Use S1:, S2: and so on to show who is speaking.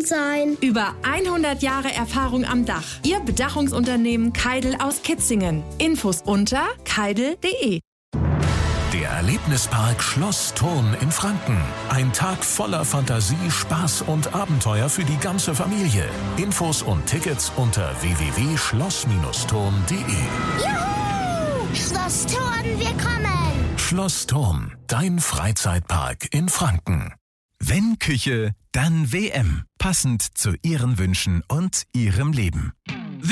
S1: sein.
S2: Über 100 Jahre Erfahrung am Dach. Ihr Bedachungsunternehmen Keidel aus Kitzingen. Infos unter keidel.de.
S3: Der Erlebnispark Schloss Thurn in Franken. Ein Tag voller Fantasie, Spaß und Abenteuer für die ganze Familie. Infos und Tickets unter www.schloss-thurn.de.
S1: Juhu! Schloss Thurn, wir kommen!
S3: Schloss Thurn, dein Freizeitpark in Franken.
S4: Wenn Küche, dann WM. Passend zu Ihren Wünschen und Ihrem Leben.